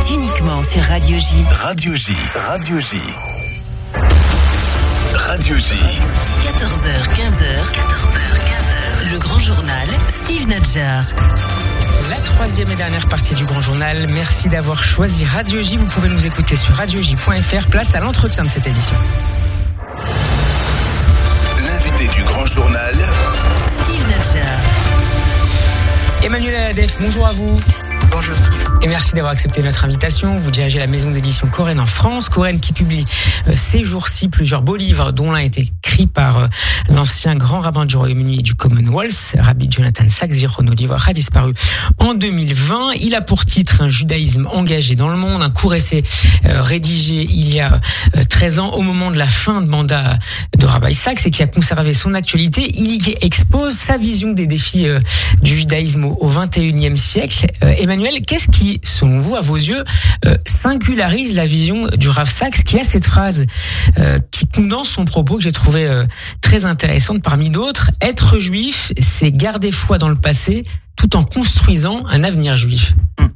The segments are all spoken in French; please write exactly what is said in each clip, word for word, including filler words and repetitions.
C'est uniquement sur Radio J. Radio J. Radio J. Radio J. quatorze heures quinze. Le grand journal, Steve Nadjar. La troisième et dernière partie du Grand Journal. Merci d'avoir choisi Radio J. Vous pouvez nous écouter sur radio j point f r. Place à l'entretien de cette édition. L'invité du Grand Journal, Steve Nadjar. Emmanuel Aladef, bonjour à vous. Bonjour. Et merci d'avoir accepté notre invitation. Vous dirigez la maison d'édition Coren en France. Coren qui publie euh, ces jours-ci plusieurs beaux livres, dont l'un a été écrit par euh, l'ancien grand rabbin du Royaume-Uni et du Commonwealth, Rabbi Jonathan Sacks. Zichrono Livracha, disparu en deux mille vingt. Il a pour titre Un judaïsme engagé dans le monde, un court essai euh, rédigé il y a euh, treize ans, au moment de la fin de mandat de Rabbi Sacks, et qui a conservé son actualité. Il y expose sa vision des défis euh, du judaïsme au, au vingt et unième siècle. Euh, Emmanuel, qu'est-ce qui, selon vous, à vos yeux, euh, singularise la vision du Rav Sacks, qui a cette phrase euh, qui condense son propos que j'ai trouvé euh, très intéressante parmi d'autres: être juif, c'est garder foi dans le passé tout en construisant un avenir juif.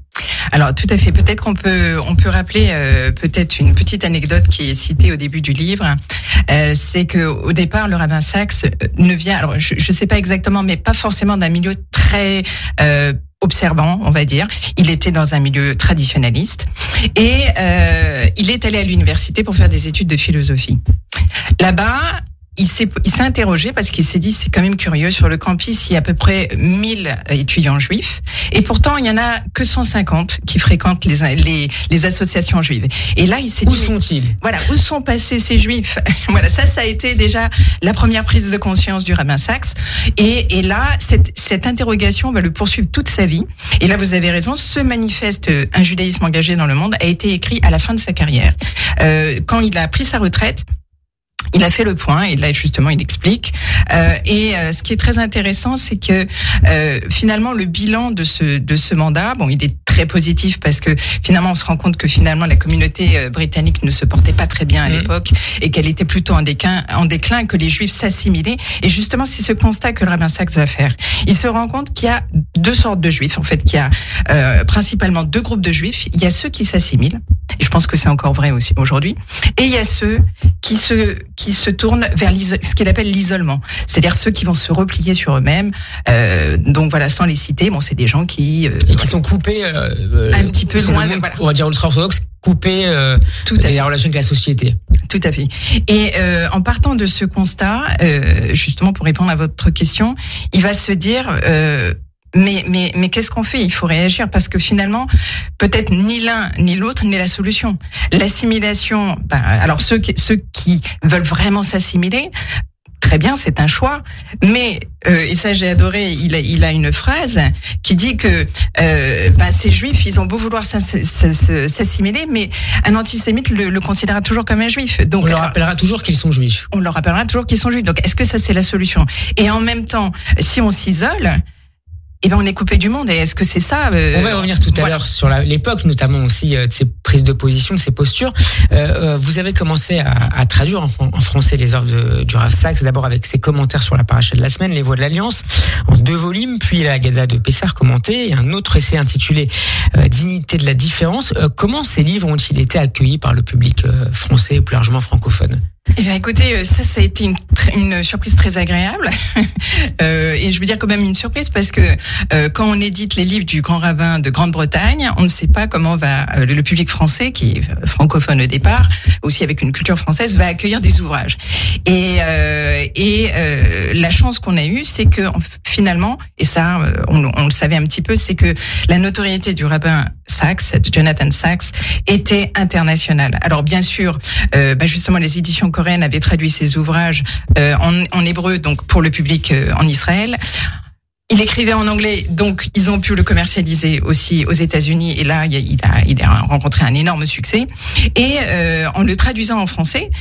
Alors tout à fait. Peut-être qu'on peut on peut rappeler euh, peut-être une petite anecdote qui est citée au début du livre. Euh, c'est que au départ, le rabbin Sacks ne vient, alors je je sais pas exactement, mais pas forcément d'un milieu très euh, observant, on va dire. Il était dans un milieu traditionnaliste et euh, il est allé à l'université pour faire des études de philosophie. Là-bas, il s'est, il s'est interrogé parce qu'il s'est dit, c'est quand même curieux, sur le campus, il y a à peu près mille étudiants juifs et pourtant il y en a que cent cinquante qui fréquentent les, les, les associations juives. Et là, il s'est Où dit, sont-ils ? Voilà, où sont passés ces juifs ? Voilà, ça, ça a été déjà la première prise de conscience du rabbin Sacks. Et, et là, cette, cette interrogation va le poursuivre toute sa vie. Et là, vous avez raison, ce manifeste Un judaïsme engagé dans le monde a été écrit à la fin de sa carrière. Euh, quand il a pris sa retraite, il a fait le point et là justement il explique. Euh, et euh, ce qui est très intéressant, c'est que euh, finalement le bilan de ce de ce mandat, bon, il est très positif parce que finalement on se rend compte que finalement la communauté euh, britannique ne se portait pas très bien à mmh. l'époque et qu'elle était plutôt en déclin, en déclin, que les Juifs s'assimilaient. Et justement c'est ce constat que le rabbin Sacks va faire. Il se rend compte qu'il y a deux sortes de Juifs, en fait, qu'il y a euh, principalement deux groupes de Juifs. Il y a ceux qui s'assimilent, et je pense que c'est encore vrai aussi aujourd'hui, et il y a ceux qui se qui se tournent vers ce qu'il appelle l'isolement, c'est-à-dire ceux qui vont se replier sur eux-mêmes. Euh, donc voilà, sans les citer, bon, c'est des gens qui euh, et qui sont coupés euh, un petit peu loin, monde, voilà. On va dire ultra-orthodoxe, coupés euh, des relations avec la société. Tout à fait. Et euh, en partant de ce constat, euh, justement pour répondre à votre question, il va se dire euh, Mais, mais, mais qu'est-ce qu'on fait ? Il faut réagir parce que finalement, peut-être ni l'un ni l'autre n'est la solution. L'assimilation, ben, alors ceux qui, ceux qui veulent vraiment s'assimiler, très bien, c'est un choix. Mais, euh, et ça j'ai adoré, il a, il a une phrase qui dit que euh, ben, ces juifs, ils ont beau vouloir s'assimiler, mais un antisémite le, le considérera toujours comme un juif. Donc, on leur rappellera toujours qu'ils sont juifs. On leur rappellera toujours qu'ils sont juifs. Donc est-ce que ça c'est la solution ? Et en même temps, si on s'isole, eh ben on est coupé du monde. Et est-ce que c'est ça euh, On va y revenir tout à voilà. l'heure sur la, l'époque, notamment aussi euh, de ces prises de position, de ces postures. Euh, vous avez commencé à, à traduire en, en français les œuvres de, du Rav Sacks, d'abord avec ses commentaires sur la paracha de la semaine, Les Voix de l'Alliance, en deux volumes, puis la Haggadah de Pessah commentée, et un autre essai intitulé euh, Dignité de la différence. Euh, comment ces livres ont-ils été accueillis par le public euh, français ou plus largement francophone ? Eh bien, écoutez, ça, ça a été une, une surprise très agréable. euh, et je veux dire quand même une surprise parce que euh, quand on édite les livres du grand rabbin de Grande-Bretagne, on ne sait pas comment va euh, le public français, qui est francophone au départ, aussi avec une culture française, va accueillir des ouvrages. Et, euh, et euh, la chance qu'on a eue, c'est que finalement, et ça, on, on le savait un petit peu, c'est que la notoriété du rabbin Sacks, de Jonathan Sacks, était internationale. Alors bien sûr, euh, bah justement, les éditions Coren avaient traduit ces ouvrages euh, en, en hébreu, donc pour le public euh, en Israël. Il écrivait en anglais, donc ils ont pu le commercialiser aussi aux États-Unis. Et là, il a, il a, il a rencontré un énorme succès. Et euh, en le traduisant en français,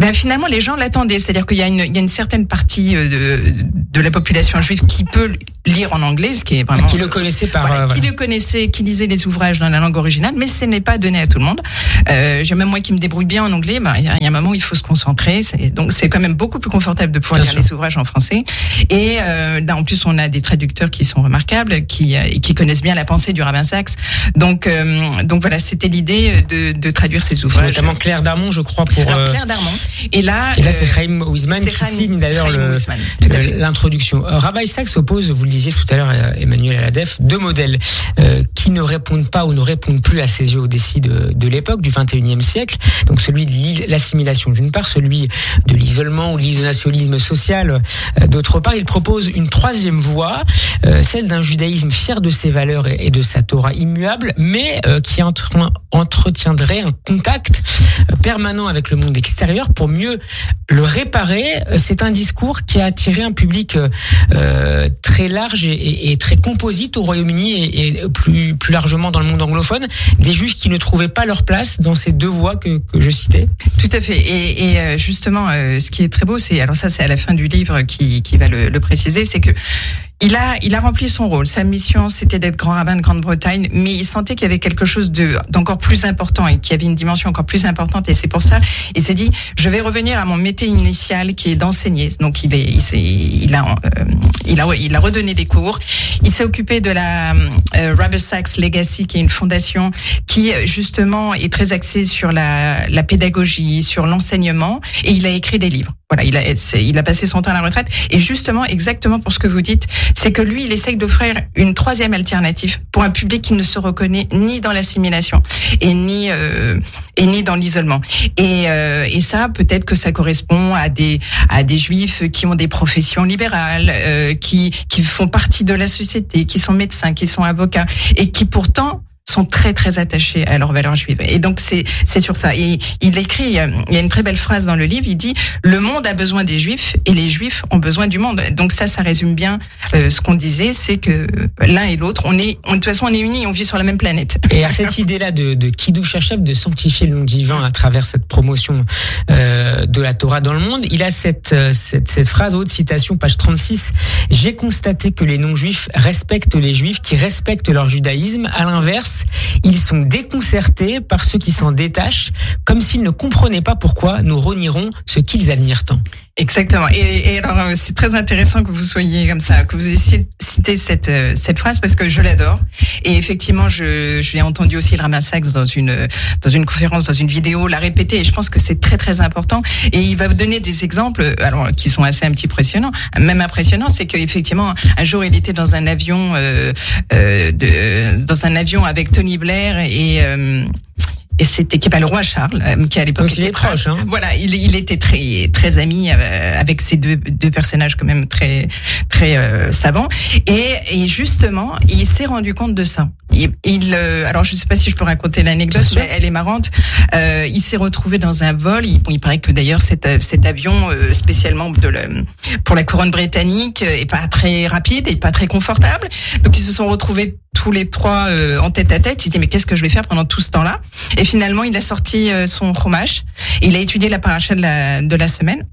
Ben finalement, les gens l'attendaient. C'est-à-dire qu'il y a une, il y a une certaine partie de, de la population juive qui peut lire en anglais, ce qui est vraiment... Qui le connaissait par... Voilà, euh, qui voilà. le connaissait, qui lisait les ouvrages dans la langue originale, mais ce n'est pas donné à tout le monde. Euh, j'ai même moi qui me débrouille bien en anglais, ben, il y a un moment où il faut se concentrer. C'est, donc c'est quand même beaucoup plus confortable de pouvoir Bien lire sûr. les ouvrages en français. Et euh, là, en plus, on a des traducteurs qui sont remarquables, qui, euh, qui connaissent bien la pensée du rabbin Sachs. Donc, euh, donc voilà, c'était l'idée de, de traduire ces ouvrages. Notamment Claire Darmon, je crois, pour... Alors, euh, Claire Darmon. Et là, Et là, euh, c'est Chaim Wiesman c'est qui Chaim- signe d'ailleurs Chaim le, Wiesman, tout à fait. l'introduction. Euh, Rabbi Sachs oppose, vous le disiez tout à l'heure, euh, Emmanuel Aladef, deux modèles euh, qui ne répondent pas ou ne répondent plus à ses yeux au décis de, de l'époque, du vingt et unième siècle. Donc celui de l'assimilation d'une part, celui de l'isolement ou de l'isolationnisme social euh, d'autre part. Il propose une troisième voie, euh, celle d'un judaïsme fier de ses valeurs et, et de sa Torah immuable, mais euh, qui entre, entretiendrait un contact euh, permanent avec le monde extérieur pour mieux le réparer. C'est un discours qui a attiré un public euh, très large et, et, et très composite au Royaume-Uni et, et plus, plus largement dans le monde anglophone, des juifs qui ne trouvaient pas leur place dans ces deux voies que, que je citais. Tout à fait. Et, et justement, euh, ce qui est très beau, c'est, alors ça c'est à la fin du livre qui, qui va le, le préciser, c'est que il a, il a rempli son rôle. Sa mission, c'était d'être grand rabbin de Grande-Bretagne, mais il sentait qu'il y avait quelque chose de, d'encore plus important et qu'il y avait une dimension encore plus importante. Et c'est pour ça, il s'est dit, je vais revenir à mon métier initial qui est d'enseigner. Donc il est, il s'est, il a, euh, il a, il a redonné des cours. Il s'est occupé de la euh, Rabbi Sachs Legacy, qui est une fondation qui justement est très axée sur la, la pédagogie, sur l'enseignement, et il a écrit des livres. Voilà, il a, c'est, il a passé son temps à la retraite. Et justement, exactement pour ce que vous dites, c'est que lui, il essaye d'offrir une troisième alternative pour un public qui ne se reconnaît ni dans l'assimilation et ni euh, et ni dans l'isolement. Et, euh, et ça, peut-être que ça correspond à des à des juifs qui ont des professions libérales, euh, qui qui font partie de la société, qui sont médecins, qui sont avocats et qui pourtant sont très très attachés à leurs valeurs juives. Et donc c'est c'est sur ça. Et il écrit, il y a une très belle phrase dans le livre, il dit « Le monde a besoin des juifs et les juifs ont besoin du monde ». Donc ça, ça résume bien euh, ce qu'on disait, c'est que l'un et l'autre, on est, on, de toute façon on est unis, on vit sur la même planète. Et à cette idée-là de, de Kiddush Hashem, de sanctifier le nom divin à travers cette promotion euh, de la Torah dans le monde, il a cette, cette, cette phrase, haute citation, page trente-six, « J'ai constaté que les non-juifs respectent les juifs qui respectent leur judaïsme. À l'inverse, ils sont déconcertés par ceux qui s'en détachent, comme s'ils ne comprenaient pas pourquoi nous renierons ce qu'ils admirent tant. » Exactement. Et, et alors, c'est très intéressant que vous soyez comme ça, que vous ayez cité cette cette phrase parce que je l'adore. Et effectivement, je je l'ai entendu aussi le rabbin Sachs dans une dans une conférence, dans une vidéo, la répéter. Et je pense que c'est très très important. Et il va vous donner des exemples, alors qui sont assez un petit impressionnants, même impressionnants, c'est qu'effectivement un jour il était dans un avion, euh, euh, de, dans un avion avec Tony Blair et euh, Et c'était qui est pas le roi Charles, euh, qui à l'époque donc il est proche. Hein. Voilà, il, il était très très ami euh, avec ces deux deux personnages quand même très très euh, savants. Et, et justement, il s'est rendu compte de ça. Il, il euh, alors je sais pas si je peux raconter l'anecdote, mais elle est marrante. Euh, il s'est retrouvé dans un vol. Il, bon, il paraît que d'ailleurs cet cet avion euh, spécialement de la, pour la couronne britannique est pas très rapide et pas très confortable. Donc ils se sont retrouvés tous les trois euh, en tête à tête. Il se dit mais qu'est-ce que je vais faire pendant tout ce temps-là? Et finalement, il a sorti euh, son chumash. Il a étudié la paracha de la de la semaine.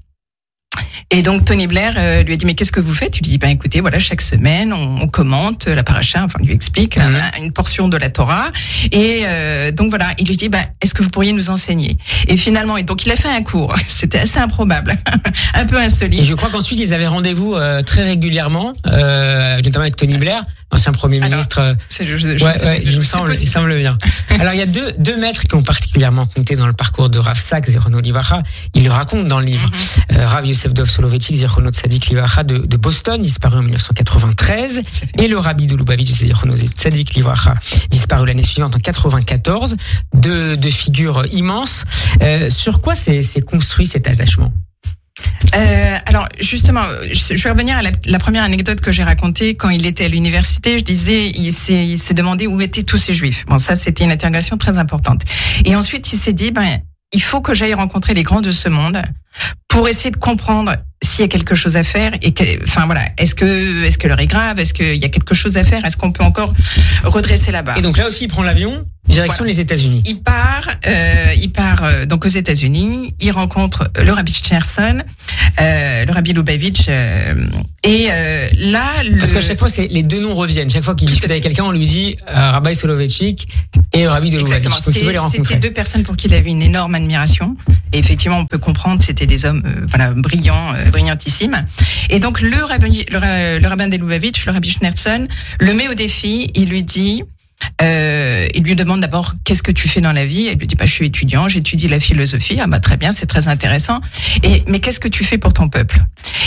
Et donc Tony Blair euh, lui a dit mais qu'est-ce que vous faites? Il lui dit ben écoutez voilà, chaque semaine on, on commente la paracha, enfin on lui explique mmh. une, une portion de la Torah et euh, donc voilà, il lui dit ben est-ce que vous pourriez nous enseigner? Et finalement, et donc il a fait un cours. C'était assez improbable, un peu insolite. Et je crois qu'ensuite ils avaient rendez-vous euh, très régulièrement, euh, notamment avec Tony Blair, l'ancien Premier Alors, ministre. C'est, je, je, je ouais, sais, ouais, je, il me je semble, il semble bien. Alors il y a deux deux maîtres qui ont particulièrement compté dans le parcours de Rav Sachs, Zichrono Livracha. Il le raconte dans le livre. Mm-hmm. Euh, Rav Yosef Dov Soloveitchik, Zichrono Tzadik Livracha de, de Boston, disparu en dix-neuf cent quatre-vingt-treize, et le Rabbi de Lubavitch, Zichrono Tzadik Livracha, disparu l'année suivante en quatre-vingt-quatorze. Deux deux figures immenses. Euh, sur quoi s'est, s'est construit cet attachement? Euh, alors justement, je vais revenir à la, la première anecdote que j'ai racontée quand il était à l'université. Je disais, il s'est, il s'est demandé où étaient tous ces juifs. Bon, ça c'était une interrogation très importante. Et ensuite, il s'est dit, ben, il faut que j'aille rencontrer les grands de ce monde pour essayer de comprendre s'il y a quelque chose à faire et que, enfin voilà, est-ce que est-ce que l'heure est grave, est-ce qu'il y a quelque chose à faire, est-ce qu'on peut encore redresser la barre. Et donc là aussi, il prend l'avion. Direction voilà. les États-Unis. Il part, euh, il part euh, donc aux États-Unis. Il rencontre le rabbi Schneerson, euh, le rabbi Lubavitch, euh, et euh, là, le... parce qu'à chaque fois, c'est les deux noms reviennent. Chaque fois qu'il discute avec quelqu'un, on lui dit euh, Rabbi Soloveitchik et le rabbi de Lubavitch. Donc il veut les rencontrer. C'était deux personnes pour qui il avait une énorme admiration. Et effectivement, on peut comprendre, c'était des hommes, euh, voilà, brillants, euh, brillantissimes. Et donc le rabbi, le, le rabbin de Lubavitch, le rabbi Schneerson, le met au défi. Il lui dit. Euh, il lui demande d'abord qu'est-ce que tu fais dans la vie. Elle lui dit bah je suis étudiant, j'étudie la philosophie. Ah bah très bien, c'est très intéressant. Et mais qu'est-ce que tu fais pour ton peuple?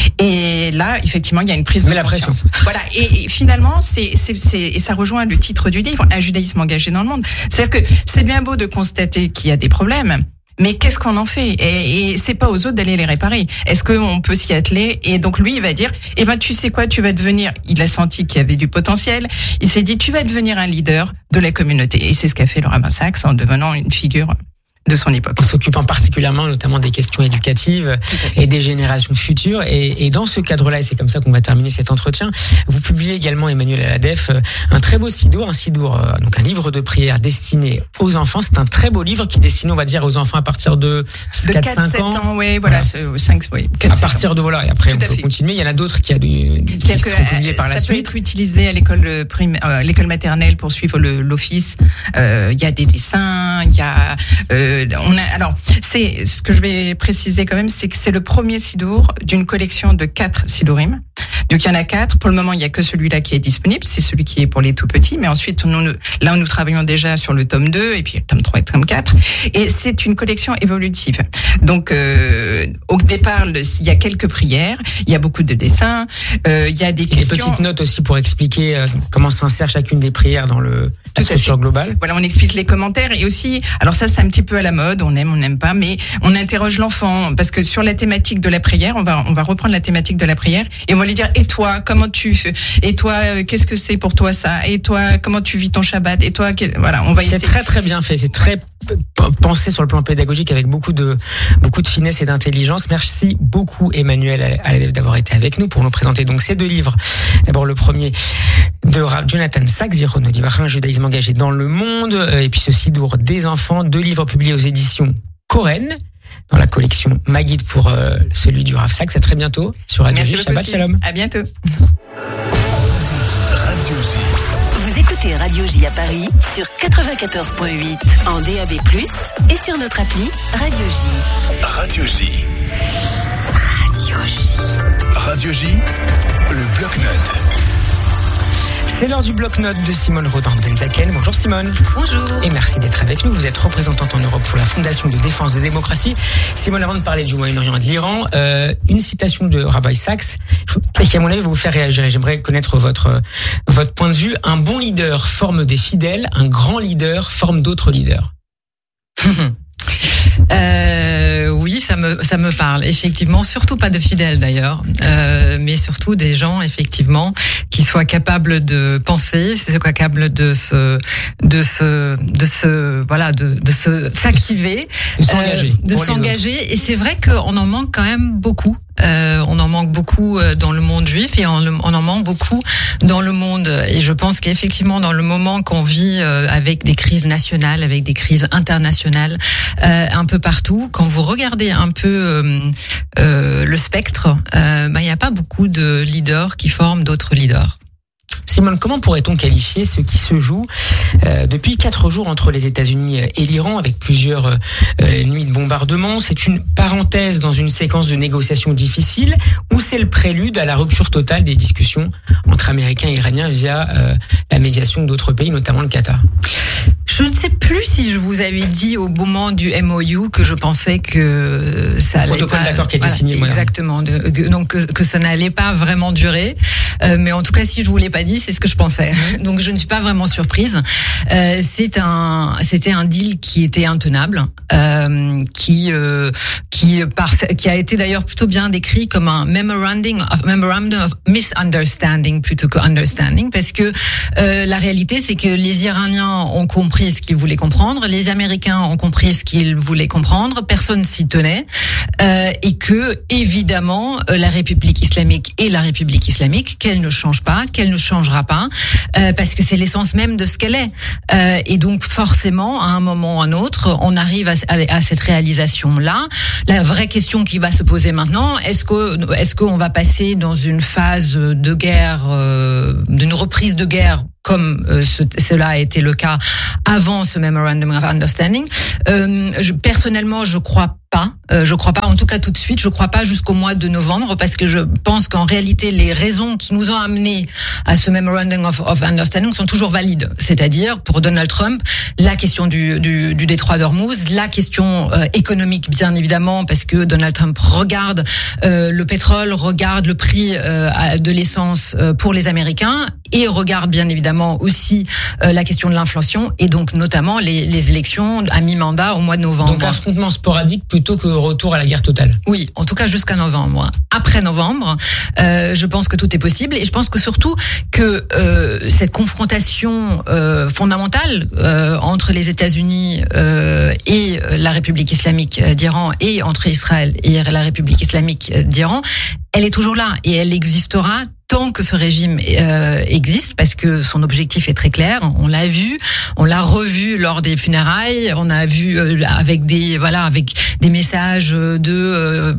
Et là effectivement il y a une prise de conscience. Voilà. Et, et finalement c'est c'est c'est et ça rejoint le titre du livre, un judaïsme engagé dans le monde. C'est-à-dire que c'est bien beau de constater qu'il y a des problèmes. Mais qu'est-ce qu'on en fait? Et, et c'est pas aux autres d'aller les réparer. Est-ce qu'on peut s'y atteler? Et donc lui, il va dire, eh ben tu sais quoi, tu vas devenir. Il a senti qu'il y avait du potentiel. Il s'est dit, tu vas devenir un leader de la communauté. Et c'est ce qu'a fait le rabbin Sachs en devenant une figure de son époque. En s'occupant particulièrement notamment des questions éducatives et des générations futures. Et, et dans ce cadre-là, et c'est comme ça qu'on va terminer cet entretien, vous publiez également, Emmanuel Aladef, un très beau sidour, un sidour, donc un livre de prière destiné aux enfants. C'est un très beau livre qui est destiné, on va dire, aux enfants à partir de, de quatre cinq ans. ans. Oui, voilà, voilà. cinq, oui, quatre, à partir ans. de, voilà, et après Tout on peut fait. continuer. Il y en a d'autres qui, a de, qui seront publiés par la suite. Ça peut être utilisé à l'école prime, euh, l'école maternelle pour suivre le, l'office. Euh, il y a des dessins, il y a, euh, on a, alors, c'est ce que je vais préciser quand même, c'est que c'est le premier sidour d'une collection de quatre sidourim. Donc il y en a quatre. Pour le moment, il y a que celui-là qui est disponible. C'est celui qui est pour les tout petits. Mais ensuite, nous, là, nous travaillons déjà sur le tome deux et puis le tome trois et le tome quatre. Et c'est une collection évolutive. Donc euh, au départ, le, il y a quelques prières, il y a beaucoup de dessins, euh, il y a des et questions. Des petites notes aussi pour expliquer euh, comment s'insère chacune des prières dans le la structure globale. Voilà, on explique les commentaires et aussi, alors ça c'est un petit peu à la mode, on aime, on n'aime pas, mais on interroge l'enfant parce que sur la thématique de la prière, on va on va reprendre la thématique de la prière et on va lui dire et toi comment tu fais, et toi euh, qu'est-ce que c'est pour toi ça, et toi comment tu vis ton Shabbat, et toi voilà, on va essayer. C'est très très bien fait, c'est très pensé sur le plan pédagogique avec beaucoup de beaucoup de finesse et d'intelligence. Merci beaucoup Emmanuel Aladef d'avoir été avec nous pour nous présenter donc ces deux livres. D'abord le premier de Rav Jonathan Sachs, Zichrono Livracha, un judaïsme engagé dans le monde, et puis ce sidour des enfants, deux livres publiés aux éditions Koren dans la collection Maguide pour euh, celui du Rav Sachs. À très bientôt sur Radio J. Shabbat Shalom. À bientôt. Radio J. Vous écoutez Radio J à Paris sur quatre-vingt-quatorze virgule huit en D A B plus, et sur notre appli Radio J. Radio J. Radio J. Radio J, le bloc-notes. C'est l'heure du bloc-notes de Simone Rodin-Benzaken. Bonjour Simone. Bonjour. Et merci d'être avec nous. Vous êtes représentante en Europe pour la Fondation de défense des démocraties. Simone, avant de parler du Moyen-Orient et de l'Iran, euh, une citation de Rabbi Sachs qui, à mon avis, va vous faire réagir. J'aimerais connaître votre, votre point de vue. Un bon leader forme des fidèles, un grand leader forme d'autres leaders. Euh, oui, ça me ça me parle effectivement, surtout pas de fidèles d'ailleurs, euh, mais surtout des gens effectivement qui soient capables de penser, soient capables de se de se de se voilà de de se s'activer, de s'engager, euh, de s'engager. Et c'est vrai qu'on en manque quand même beaucoup. Euh, on en manque beaucoup dans le monde juif et on, on en manque beaucoup dans le monde. Et je pense qu'effectivement, dans le moment qu'on vit euh, avec des crises nationales, avec des crises internationales, euh, un peu partout, quand vous regardez un peu euh, euh, le spectre, euh, ben, il n'y a pas beaucoup de leaders qui forment d'autres leaders. Simone, comment pourrait-on qualifier ce qui se joue euh, depuis quatre jours entre les États-Unis et l'Iran, avec plusieurs euh, nuits de bombardement? C'est une parenthèse dans une séquence de négociations difficiles, ou c'est le prélude à la rupture totale des discussions entre Américains et Iraniens via euh, la médiation d'autres pays, notamment le Qatar? Je ne sais plus si je vous avais dit au moment du M O U que je pensais que ça allait protocole pas, d'accord qui a été voilà, signé. Exactement. De, que, donc que, que ça n'allait pas vraiment durer. Euh, mais en tout cas, si je vous l'ai pas dit, c'est ce que je pensais. Donc je ne suis pas vraiment surprise. Euh, c'est un, c'était un deal qui était intenable, euh, qui, euh, qui par, qui a été d'ailleurs plutôt bien décrit comme un memorandum of, memorandum of misunderstanding plutôt que understanding, parce que euh, la réalité, c'est que les Iraniens ont compris ce qu'ils voulaient comprendre, les Américains ont compris ce qu'ils voulaient comprendre, personne s'y tenait, euh, et que évidemment la République islamique et la République islamique, qu'elle ne change pas, qu'elle ne changera pas, euh, parce que c'est l'essence même de ce qu'elle est. Euh, et donc forcément, à un moment ou à un autre, on arrive à, à, à cette réalisation-là. La vraie question qui va se poser maintenant, est-ce que est-ce qu'on va passer dans une phase de guerre, euh, d'une reprise de guerre comme euh, ce, cela a été le cas avant ce Memorandum of Understanding. Euh, je, personnellement, je crois pas. Euh, je crois pas, en tout cas tout de suite, je crois pas jusqu'au mois de novembre, parce que je pense qu'en réalité, les raisons qui nous ont amenés à ce Memorandum of, of Understanding sont toujours valides. C'est-à-dire, pour Donald Trump, la question du, du, du détroit d'Ormuz, la question euh, économique, bien évidemment, parce que Donald Trump regarde euh, le pétrole, regarde le prix euh, de l'essence euh, pour les Américains, et regarde bien évidemment aussi euh, la question de l'inflation, et donc notamment les, les élections à mi-mandat au mois de novembre. Donc affrontement sporadique plutôt que retour à la guerre totale. Oui, en tout cas jusqu'à novembre. Après novembre, euh, je pense que tout est possible, et je pense que surtout que euh, cette confrontation euh, fondamentale euh, entre les États-Unis euh, et la République islamique d'Iran, et entre Israël et la République islamique d'Iran, elle est toujours là, et elle existera tant que ce régime euh, existe, parce que son objectif est très clair. On l'a vu, on l'a revu lors des funérailles. On a vu euh, avec des voilà avec des messages de euh,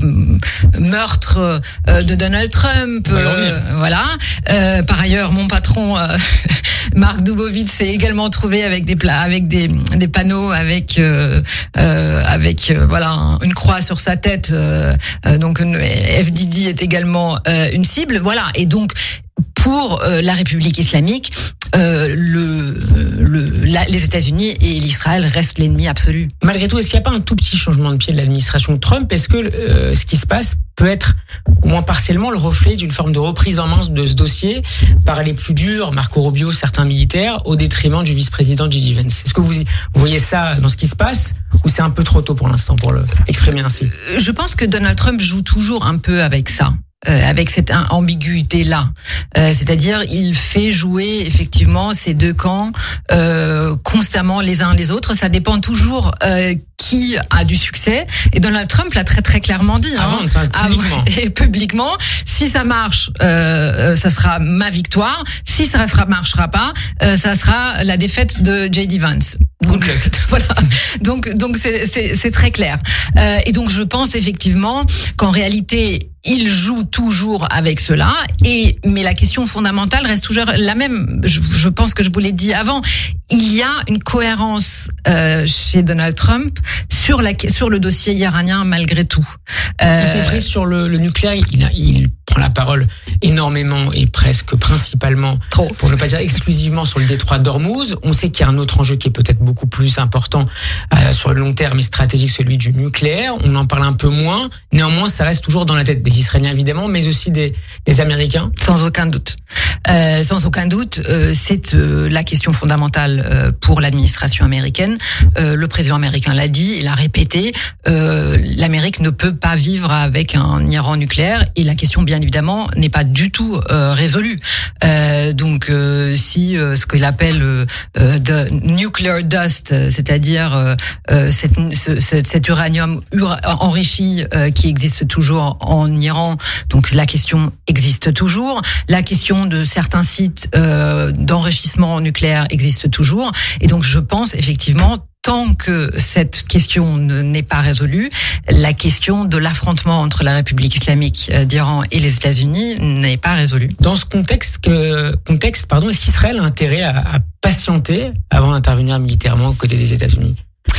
meurtre euh, de Donald Trump. Euh, voilà. Euh, par ailleurs, mon patron euh, Mark Dubovitz s'est également trouvé avec des plats, avec des des panneaux avec euh, euh, avec euh, voilà une croix sur sa tête. Euh, euh, donc F D D est également euh, une cible. Voilà. Et donc pour euh, la République islamique, euh, le, le la, les États-Unis et l'Israël restent l'ennemi absolu. Malgré tout, est-ce qu'il n'y a pas un tout petit changement de pied de l'administration Trump ? Est-ce que euh, ce qui se passe peut être au moins partiellement le reflet d'une forme de reprise en main de ce dossier par les plus durs, Marco Rubio, certains militaires, au détriment du vice-président J D Vance ? Est-ce que vous, vous voyez ça dans ce qui se passe, ou c'est un peu trop tôt pour l'instant pour le exprimer ainsi ? Je pense que Donald Trump joue toujours un peu avec ça. Euh, avec cette ambiguïté-là. Euh, c'est-à-dire, il fait jouer effectivement ces deux camps euh, constamment les uns les autres. Ça dépend toujours euh, qui a du succès. Et Donald Trump l'a très très clairement dit. Avant, hein, ça, publiquement. Avant, et publiquement, si ça marche, euh, ça sera ma victoire. Si ça ne marchera pas, euh, ça sera la défaite de J D Vance. Donc okay. Voilà. Donc donc c'est c'est c'est très clair. Euh, et donc je pense effectivement qu'en réalité il joue toujours avec cela, et mais la question fondamentale reste toujours la même. Je, je pense que je vous l'ai dit avant. Il y a une cohérence euh, chez Donald Trump sur la sur le dossier iranien malgré tout. Euh, y compris sur le, le nucléaire, il, il prend la parole énormément et presque principalement, trop. pour ne pas dire exclusivement, sur le détroit d'Ormuz. On sait qu'il y a un autre enjeu qui est peut-être beaucoup plus important euh, sur le long terme et stratégique, celui du nucléaire. On en parle un peu moins. Néanmoins, ça reste toujours dans la tête des Israéliens évidemment, mais aussi des, des Américains. Sans aucun doute. Euh, sans aucun doute, euh, c'est euh, la question fondamentale euh, pour l'administration américaine. Euh, le président américain l'a dit, il l'a répété. Euh, L'Amérique ne peut pas vivre avec un Iran nucléaire, et la question, bien évidemment, n'est pas du tout euh, résolue. Euh, donc, euh, si euh, ce qu'il appelle euh, the nuclear dust, c'est-à-dire euh, cette, ce, cet uranium enrichi euh, qui existe toujours en Iran, donc la question existe toujours. La question de certains sites euh, d'enrichissement nucléaire existe toujours. Et donc, je pense effectivement, tant que cette question n'est pas résolue, la question de l'affrontement entre la République islamique d'Iran et les États-Unis n'est pas résolue. Dans ce contexte, que, contexte pardon, est-ce qu'Israël a intérêt à, à patienter avant d'intervenir militairement aux côtés des États-Unis ?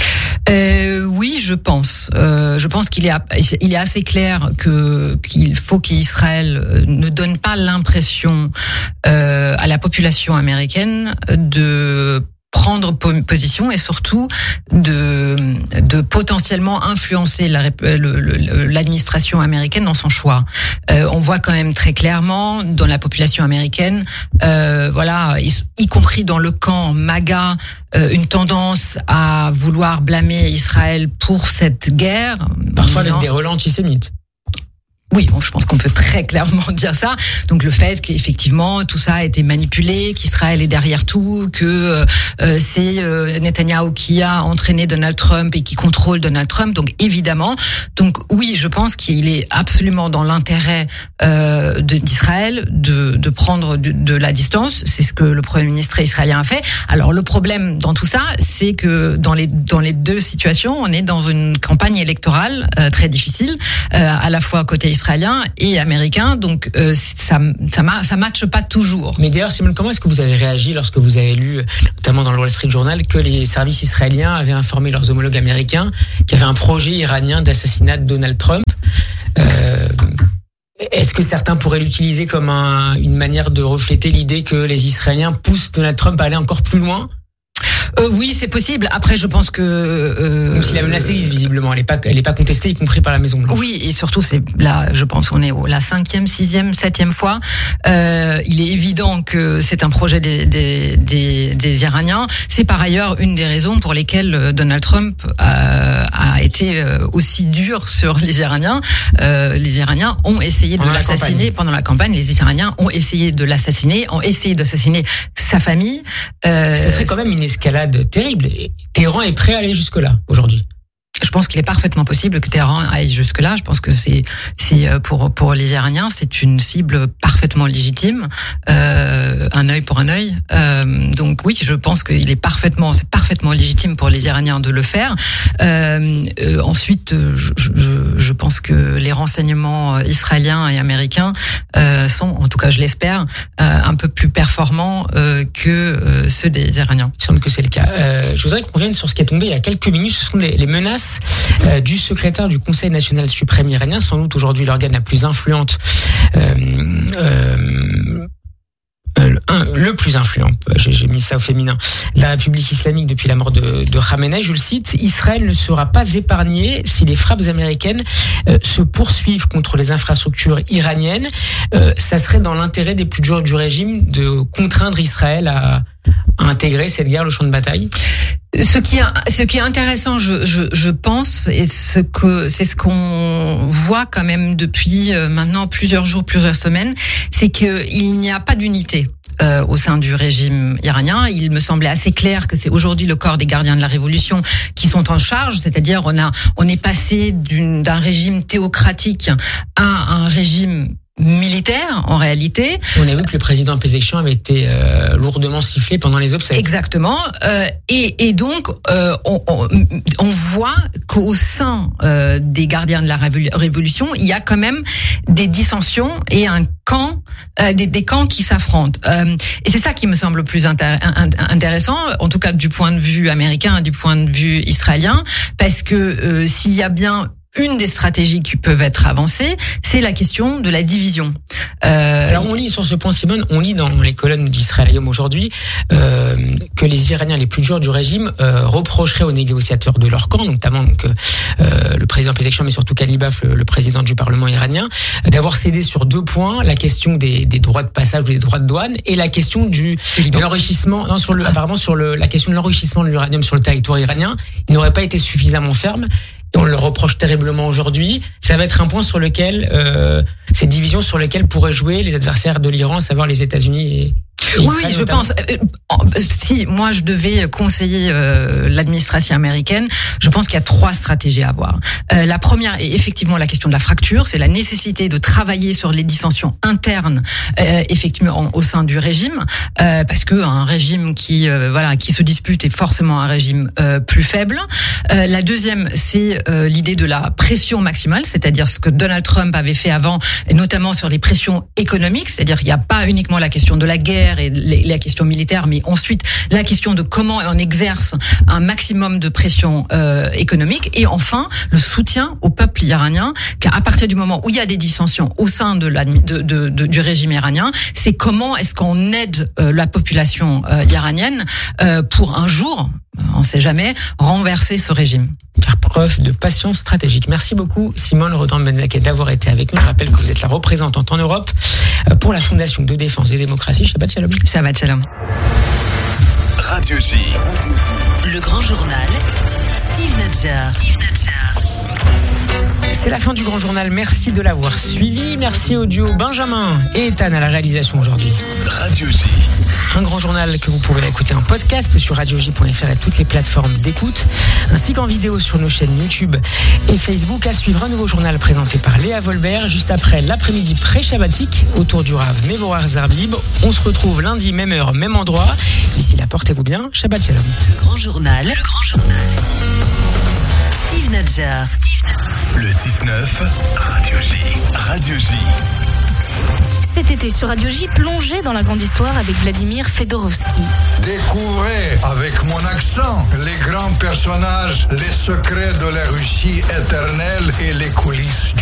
Euh, oui, je pense. Euh, je pense qu'il est, il est assez clair que qu'il faut qu'Israël ne donne pas l'impression euh, à la population américaine de prendre position, et surtout de de potentiellement influencer la, le, le, l'administration américaine dans son choix. Euh, on voit quand même très clairement dans la population américaine, euh, voilà, y, y compris dans le camp MAGA, euh, une tendance à vouloir blâmer Israël pour cette guerre. Parfois avec des relents antisémites. Oui, je pense qu'on peut très clairement dire ça. Donc le fait qu'effectivement tout ça a été manipulé, qu'Israël est derrière tout, que euh, c'est euh, Netanyahou qui a entraîné Donald Trump et qui contrôle Donald Trump. Donc évidemment, donc oui, je pense qu'il est absolument dans l'intérêt euh, de, d'Israël de, de prendre de, de la distance. C'est ce que le Premier ministre israélien a fait. Alors le problème dans tout ça, c'est que dans les dans les deux situations, on est dans une campagne électorale euh, très difficile, euh, à la fois côté israélien et américain, donc euh, ça ça ça matche pas toujours. Mais d'ailleurs, Simone, comment est-ce que vous avez réagi lorsque vous avez lu, notamment dans le Wall Street Journal, que les services israéliens avaient informé leurs homologues américains qu'il y avait un projet iranien d'assassinat de Donald Trump? euh, Est-ce que certains pourraient l'utiliser comme un, une manière de refléter l'idée que les Israéliens poussent Donald Trump à aller encore plus loin? Euh, oui, c'est possible. Après, je pense que euh, même si la menace existe, visiblement, elle est pas, elle est pas contestée, y compris par la Maison Blanche. Oui, et surtout, c'est là, je pense, on est au la cinquième, sixième, septième fois. Euh, il est évident que c'est un projet des, des, des, des Iraniens. C'est par ailleurs une des raisons pour lesquelles Donald Trump a, a été aussi dur sur les Iraniens. Euh, les Iraniens ont essayé pendant de l'assassiner pendant la campagne. Les Iraniens ont essayé de l'assassiner, ont essayé d'assassiner sa famille. Euh, Ce serait quand même une escalade terrible. Téhéran est prêt à aller jusque-là aujourd'hui. Je pense qu'il est parfaitement possible que Téhéran aille jusque-là. Je pense que c'est, c'est pour pour les Iraniens, c'est une cible parfaitement légitime, euh, un œil pour un œil. Euh, donc oui, je pense qu'il est parfaitement, c'est parfaitement légitime pour les Iraniens de le faire. Euh, euh, ensuite, je, je, je pense que les renseignements israéliens et américains euh, sont, en tout cas, je l'espère, euh, un peu plus performants euh, que euh, ceux des Iraniens. Il semble que c'est le cas. Euh, je voudrais qu'on revienne sur ce qui est tombé il y a quelques minutes. Ce sont les, les menaces Euh, du secrétaire du Conseil national suprême iranien, sans doute aujourd'hui l'organe la plus influente, euh, euh, euh, un, le plus influent, j'ai, j'ai mis ça au féminin, la République islamique depuis la mort de, de Khamenei. Je le cite: Israël ne sera pas épargné si les frappes américaines euh, se poursuivent contre les infrastructures iraniennes. Euh, ça serait dans l'intérêt des plus durs du régime de contraindre Israël à, à intégrer cette guerre, le champ de bataille. Ce qui est, ce qui est intéressant, je, je, je pense, et ce que c'est ce qu'on voit quand même depuis maintenant plusieurs jours, plusieurs semaines, c'est qu'il n'y a pas d'unité euh, au sein du régime iranien. Il me semblait assez clair que c'est aujourd'hui le corps des gardiens de la révolution qui sont en charge, c'est-à-dire on a on est passé d'une, d'un régime théocratique à un régime militaire en réalité. On a vu que le président Pezeshkian avait été euh, lourdement sifflé pendant les obsèques. Exactement. Euh, et, et donc euh, on, on, on voit qu'au sein euh, des gardiens de la révolution, il y a quand même des dissensions et un camp, euh, des, des camps qui s'affrontent. Euh, et c'est ça qui me semble le plus intér- intéressant, en tout cas du point de vue américain, du point de vue israélien, parce que euh, s'il y a bien une des stratégies qui peuvent être avancées, c'est la question de la division. Euh, Alors on lit sur ce point, Simone, on lit dans les colonnes d'Israël aujourd'hui euh, que les Iraniens les plus durs du régime euh, reprocheraient aux négociateurs de leur camp, notamment donc, euh, le président Pezeshkian, mais surtout Kalibaf, le, le président du Parlement iranien, d'avoir cédé sur deux points: la question des, des droits de passage ou des droits de douane, et la question du de l'enrichissement. Non, sur le, apparemment sur le, la question de l'enrichissement de l'uranium sur le territoire iranien, il n'aurait pas été suffisamment ferme. Et on le reproche terriblement aujourd'hui. Ça va être un point sur lequel, euh, cette division sur laquelle pourraient jouer les adversaires de l'Iran, à savoir les États-Unis et, et oui, Israël, oui, je notamment. pense. Euh, si moi je devais conseiller euh, l'administration américaine, je pense qu'il y a trois stratégies à avoir. Euh, la première est effectivement la question de la fracture, c'est la nécessité de travailler sur les dissensions internes, euh, effectivement au sein du régime, euh, parce que un régime qui euh, voilà qui se dispute est forcément un régime euh, plus faible. Euh, la deuxième, c'est euh, l'idée de la pression maximale, c'est-à-dire ce que Donald Trump avait fait avant, et notamment sur les pressions économiques, c'est-à-dire qu'il n'y a pas uniquement la question de la guerre et la question militaire, mais ensuite la question de comment on exerce un maximum de pression euh, économique, et enfin le soutien au peuple iranien, car à partir du moment où il y a des dissensions au sein de la, de, de, de, du régime iranien, c'est comment est-ce qu'on aide euh, la population euh, iranienne euh, pour un jour, on ne sait jamais, renverser ce régime. Faire preuve de patience stratégique. Merci beaucoup Simone Rodan-Benzaken d'avoir été avec nous. Je rappelle que vous êtes la représentante en Europe pour la Fondation de défense et démocratie. Shabbat Shalom. Shabbat Shalom. Radio J. Le grand journal, Steve Nadjar. Steve Nadjar. C'est la fin du Grand Journal. Merci de l'avoir suivi. Merci au duo Benjamin et Ethan à la réalisation aujourd'hui. Radio J. Un Grand Journal que vous pouvez écouter en podcast sur radio j point f r et toutes les plateformes d'écoute, ainsi qu'en vidéo sur nos chaînes YouTube et Facebook. À suivre un nouveau journal présenté par Léa Volbert juste après l'après-midi pré-shabbatique autour du Rav Mevorach Zerbib. On se retrouve lundi, même heure, même endroit. D'ici là, portez-vous bien. Shabbat Shalom. Le Grand Journal. Le Grand Journal. Steve Nadjar. Le six neuf, Radio J. Radio J. Cet été sur Radio J, plongez dans la grande histoire avec Vladimir Fedorovski. Découvrez avec mon accent les grands personnages, les secrets de la Russie éternelle et les coulisses du